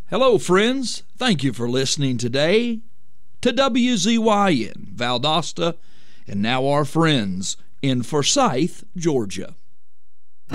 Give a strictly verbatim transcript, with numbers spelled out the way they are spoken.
Hello, friends. Thank you for listening today to W Z Y N, Valdosta, and now our friends in Forsyth, Georgia.